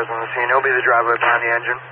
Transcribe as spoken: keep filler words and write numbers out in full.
on the scene. He'll be the driver behind the engine.